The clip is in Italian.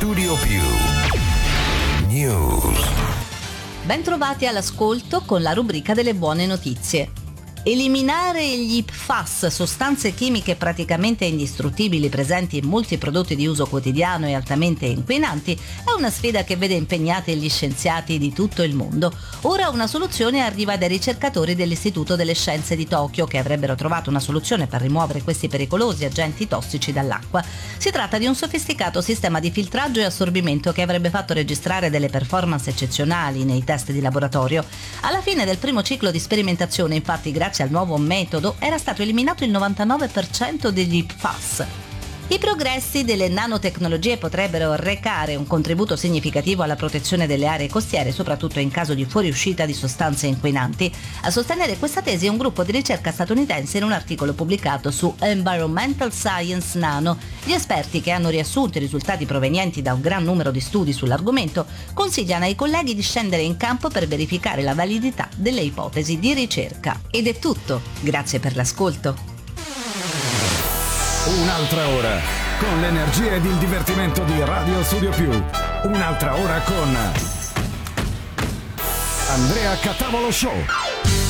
Studio Più News. Bentrovati all'ascolto con la rubrica delle buone notizie. Eliminare gli PFAS, sostanze chimiche praticamente indistruttibili presenti in molti prodotti di uso quotidiano e altamente inquinanti, è una sfida che vede impegnati gli scienziati di tutto il mondo. Ora una soluzione arriva dai ricercatori dell'Istituto delle Scienze di Tokyo, che avrebbero trovato una soluzione per rimuovere questi pericolosi agenti tossici dall'acqua. Si tratta di un sofisticato sistema di filtraggio e assorbimento che avrebbe fatto registrare delle performance eccezionali nei test di laboratorio. Alla fine del primo ciclo di sperimentazione, infatti, grazie al nuovo metodo, era stato eliminato il 99% degli PFAS. I progressi delle nanotecnologie potrebbero recare un contributo significativo alla protezione delle aree costiere, soprattutto in caso di fuoriuscita di sostanze inquinanti. A sostenere questa tesi è un gruppo di ricerca statunitense in un articolo pubblicato su Environmental Science Nano. Gli esperti, che hanno riassunto i risultati provenienti da un gran numero di studi sull'argomento, consigliano ai colleghi di scendere in campo per verificare la validità delle ipotesi di ricerca. Ed è tutto. Grazie per l'ascolto. Un'altra ora con l'energia ed il divertimento di Radio Studio Più. Un'altra ora con Andrea Catavolo Show.